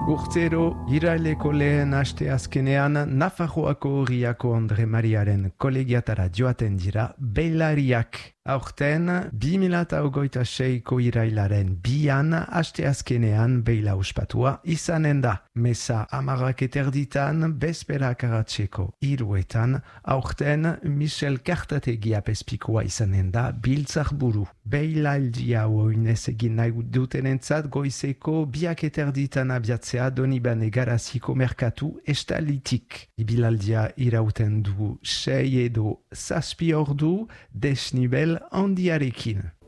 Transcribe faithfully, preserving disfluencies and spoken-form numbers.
Urtero, iraileko lehen aste azkenean, Nafarroako Riako Andre Mariaren kolegiatara joaten dira beilariak. Aurten, bi mila hogeita seiko irailaren bian aste azkenean beila ospatua izanen da. Meza amarrak eterditan, bezperak aratzeko iruetan, aurten Michel Kartategia pespikoa izanen da biltzar buru. Beilaldia oinez egin nahi dutenentzat goizeko biak eterditan abiatzea Donibane Garaziko merkatu estalitik. Ibilaldia irauten du sei edo zazpi ordu desnibel handiarekin.